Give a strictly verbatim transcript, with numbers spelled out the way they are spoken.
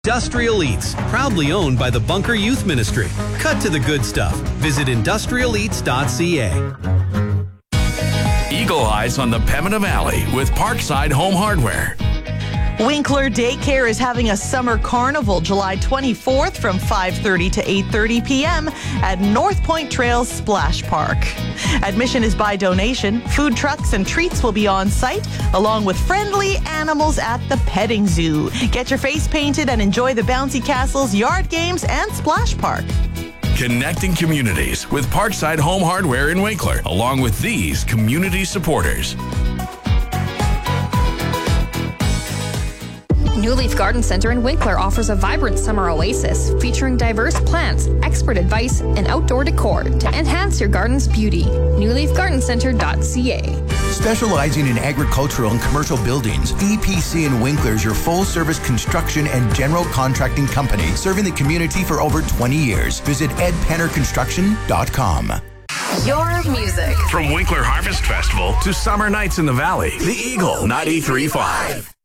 Industrial Eats, proudly owned by the Bunker Youth Ministry. Cut to the good stuff. Visit industrial eats dot c a. Eagle Eyes on the Pembina Valley with Parkside Home Hardware. Winkler Daycare is having a summer carnival July twenty-fourth from five thirty to eight thirty p.m. at North Point Trails Splash Park. Admission is by donation. Food trucks and treats will be on site, along with friendly animals at the petting zoo. Get your face painted and enjoy the bouncy castles, yard games, and splash park. Connecting communities with Parkside Home Hardware in Winkler, along with these community supporters. New Leaf Garden Center in Winkler offers a vibrant summer oasis featuring diverse plants, expert advice, and outdoor decor to enhance your garden's beauty. new leaf garden center dot c a. Specializing in agricultural and commercial buildings, E P C in Winkler is your full-service construction and general contracting company, serving the community for over twenty years. Visit ed penner construction dot com. Your music. From Winkler Harvest Festival to summer nights in the valley, the Eagle ninety-three point five.